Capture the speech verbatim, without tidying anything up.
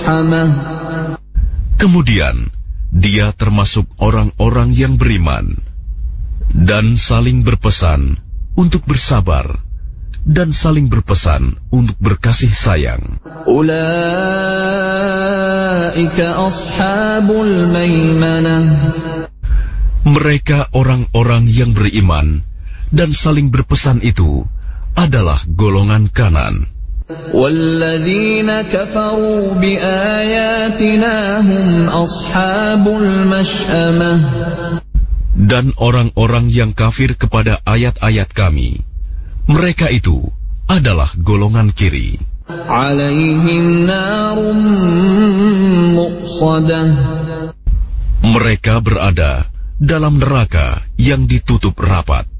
مشأمة. Kemudian dia termasuk orang-orang yang beriman dan saling berpesan untuk bersabar dan saling berpesan untuk berkasih sayang. Ulaika ashabul maimanah. Mereka orang-orang yang beriman dan saling berpesan itu adalah golongan kanan. Walladzina kafaru biayatina hum ashabul mash'amah. Dan orang-orang yang kafir kepada ayat-ayat kami, mereka itu adalah golongan kiri. Alaihim narum muqsadah. Mereka berada dalam neraka yang ditutup rapat.